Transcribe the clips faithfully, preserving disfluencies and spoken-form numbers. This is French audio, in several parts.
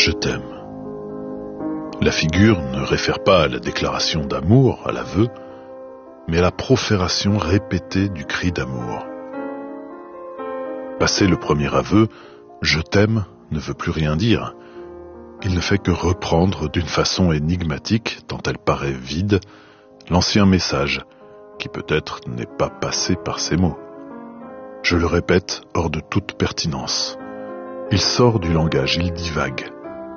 Je t'aime. La figure ne réfère pas à la déclaration d'amour, à l'aveu, mais à la profération répétée du cri d'amour. Passé le premier aveu, je t'aime ne veut plus rien dire. Il ne fait que reprendre d'une façon énigmatique, tant elle paraît vide, l'ancien message, qui peut-être n'est pas passé par ces mots. Je le répète hors de toute pertinence. Il sort du langage, il divague. Où ?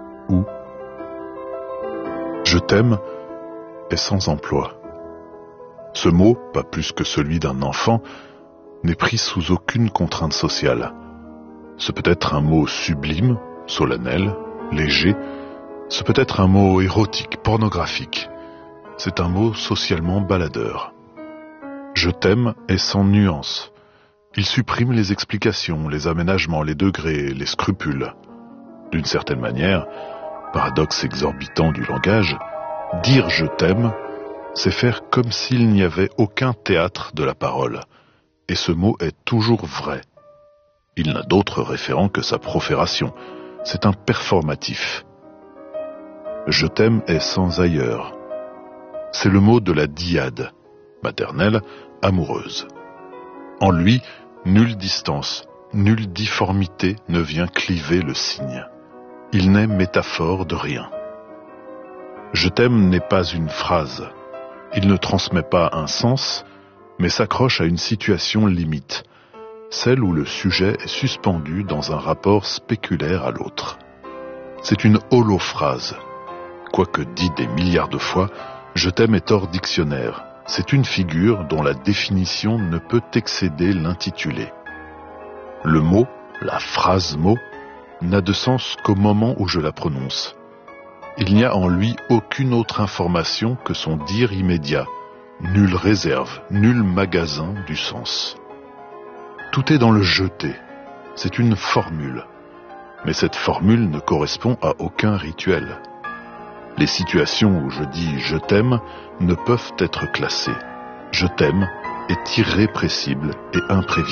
Je t'aime est sans emploi. Ce mot, pas plus que celui d'un enfant, n'est pris sous aucune contrainte sociale. Ce peut être un mot sublime, solennel, léger. Ce peut être un mot érotique, pornographique. C'est un mot socialement baladeur. Je t'aime est sans nuance. Il supprime les explications, les aménagements, les degrés, les scrupules. D'une certaine manière, paradoxe exorbitant du langage, dire je t'aime, c'est faire comme s'il n'y avait aucun théâtre de la parole. Et ce mot est toujours vrai. Il n'a d'autre référent que sa profération. C'est un performatif. Je t'aime est sans ailleurs. C'est le mot de la dyade, maternelle, amoureuse. En lui, nulle distance, nulle difformité ne vient cliver le signe. Il n'est métaphore de rien. Je t'aime n'est pas une phrase. Il ne transmet pas un sens, mais s'accroche à une situation limite, celle où le sujet est suspendu dans un rapport spéculaire à l'autre. C'est une holophrase. Quoique dit des milliards de fois, je t'aime est hors dictionnaire. C'est une figure dont la définition ne peut excéder l'intitulé. Le mot, la phrase mot, n'a de sens qu'au moment où je la prononce. Il n'y a en lui aucune autre information que son dire immédiat, nulle réserve, nul magasin du sens. Tout est dans le jeté, c'est une formule, mais cette formule ne correspond à aucun rituel. Les situations où je dis je t'aime ne peuvent être classées. Je t'aime est irrépressible et imprévisible.